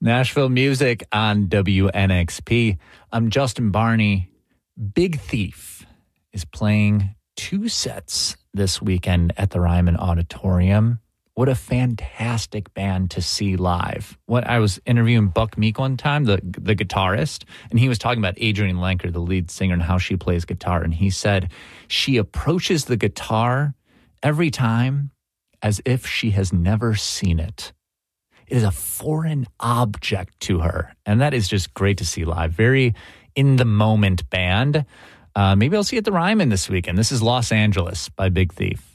Nashville Music on WNXP. I'm Justin Barney. Big Thief is playing 2 sets this weekend at the Ryman Auditorium. What a fantastic band to see live. I was interviewing Buck Meek one time, the guitarist, and he was talking about Adrienne Lenker, the lead singer, and how she plays guitar. And he said she approaches the guitar every time as if she has never seen it. It is a foreign object to her. And that is just great to see live. Very in-the-moment band. Maybe I'll see you at the Ryman this weekend. This is Los Angeles by Big Thief.